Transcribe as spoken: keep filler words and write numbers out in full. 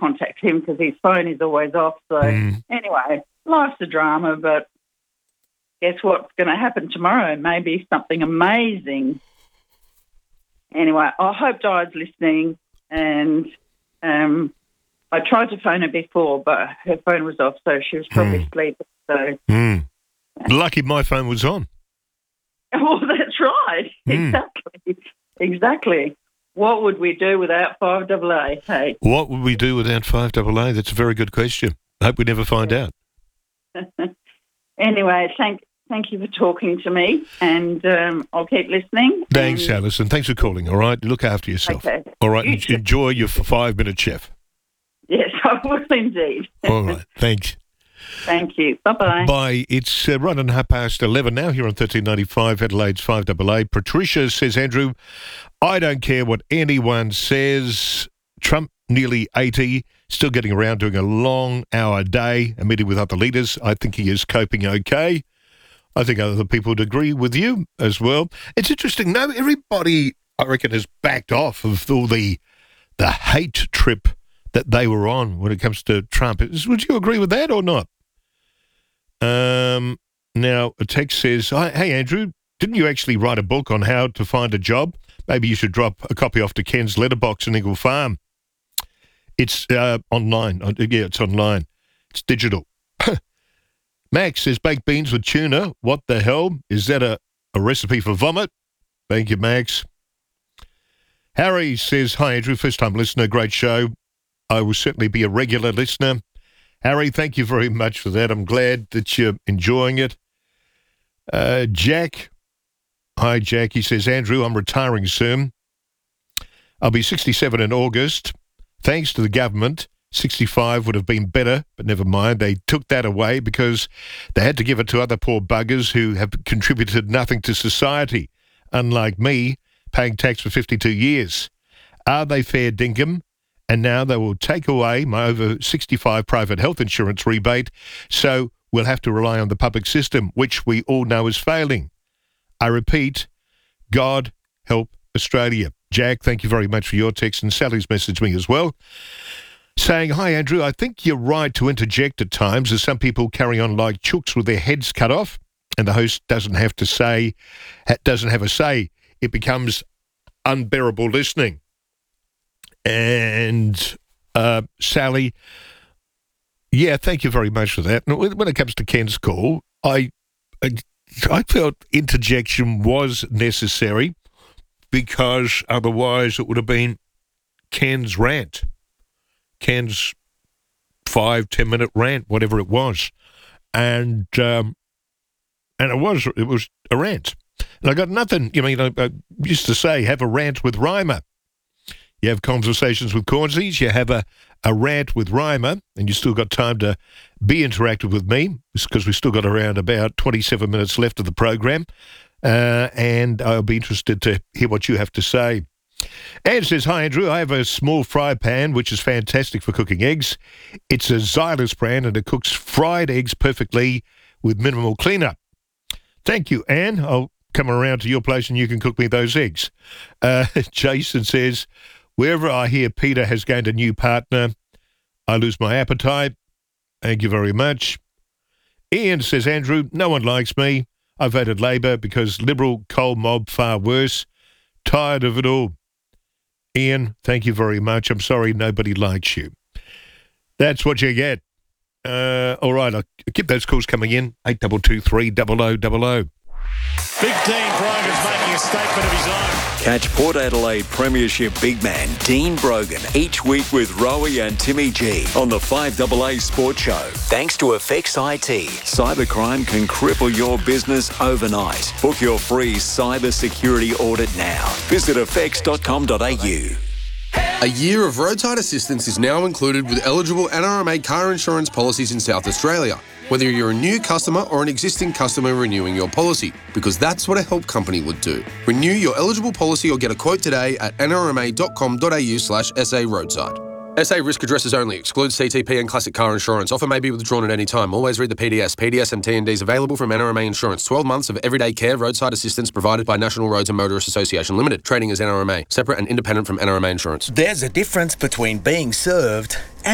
contact him because his phone is always off. So Mm. anyway, life's a drama, but guess what's going to happen tomorrow? Maybe something amazing. Anyway, I hope Di's listening, and um, I tried to phone her before, but her phone was off, so she was probably Mm. sleeping. So, Mm. Lucky my phone was on. well, that's right. Mm. Exactly. Exactly. What would we do without five double A? Hey. What would we do without five double A? That's a very good question. I hope we never find out. Anyway, thank thank you for talking to me, and um, I'll keep listening. Thanks, and, Alison. Thanks for calling, all right? Look after yourself. Okay. All right, You en- too. enjoy your five-minute chef. Yes, I will indeed. All right, thanks. Thank you. Bye-bye. Bye. It's uh, right on half past eleven now here on thirteen ninety-five, Adelaide's five double A. Patricia says, Andrew, I don't care what anyone says. Trump, nearly eighty, still getting around doing a long hour day, a meeting with other leaders. I think he is coping okay. I think other people would agree with you as well. It's interesting. No, everybody, I reckon, has backed off of all the, the hate trip that they were on when it comes to Trump. Is- Would you agree with that or not? Um, now, a text says, "Hi- hey, Andrew, didn't you actually write a book on how to find a job? Maybe you should drop a copy off to Ken's letterbox in Eagle Farm. It's uh, online. Uh, Yeah, it's online. It's digital." Max says, baked beans with tuna. What the hell? Is that a, a recipe for vomit? Thank you, Max. Harry says, hi, Andrew, first-time listener, great show. I will certainly be a regular listener. Harry, thank you very much for that. I'm glad that you're enjoying it. Uh, Jack, hi, Jack. He says, Andrew, I'm retiring soon. I'll be sixty-seven in August. Thanks to the government, sixty-five would have been better, but never mind. They took that away because they had to give it to other poor buggers who have contributed nothing to society, unlike me, paying tax for fifty-two years. Are they fair, dinkum? And now they will take away my over sixty-five private health insurance rebate, so we'll have to rely on the public system, which we all know is failing. I repeat, God help Australia. Jack, thank you very much for your text, and Sally's messaged me as well, saying, hi, Andrew, I think you're right to interject at times, as some people carry on like chooks with their heads cut off, and the host doesn't have to say, doesn't have a say. It becomes unbearable listening. And uh, Sally, yeah, thank you very much for that. And when it comes to Ken's call, I, I, I felt interjection was necessary because otherwise it would have been Ken's rant, Ken's five, ten minute rant, whatever it was, and um, and it was it was a rant. And I got nothing. You know, I used to say, have a rant with Reimer. You have conversations with Cornsies, you have a, a rant with Reimer, and you still got time to be interactive with me, because we've still got around about twenty-seven minutes left of the program, uh, and I'll be interested to hear what you have to say. Anne says, hi, Andrew, I have a small fry pan, which is fantastic for cooking eggs. It's a Xylus brand, and it cooks fried eggs perfectly with minimal cleanup. Thank you, Anne. I'll come around to your place and you can cook me those eggs. Uh, Jason says, wherever I hear Peter has gained a new partner, I lose my appetite. Thank you very much. Ian says, Andrew, no one likes me. I voted Labor because Liberal coal mob far worse. Tired of it all. Ian, thank you very much. I'm sorry nobody likes you. That's what you get. Uh, all right, I'll keep those calls coming in. eight two two three, double oh double oh. Big Dean Brogan's making a statement of his own. Catch Port Adelaide Premiership big man Dean Brogan each week with Rowie and Timmy G on the five double A Sports Show. Thanks to Effects I T. Cybercrime can cripple your business overnight. Book your free cyber security audit now. Visit effects dot com dot a u. A year of roadside assistance is now included with eligible N R M A car insurance policies in South Australia, whether you're a new customer or an existing customer renewing your policy, because that's what a help company would do. Renew your eligible policy or get a quote today at n r m a dot com dot a u slash s a roadside. S A risk addresses only. Excludes C T P and classic car insurance. Offer may be withdrawn at any time. Always read the P D S. P D S and T and Ds available from N R M A Insurance. twelve months of everyday care roadside assistance provided by National Roads and Motorists Association Limited. Trading as N R M A. Separate and independent from N R M A Insurance. There's a difference between being served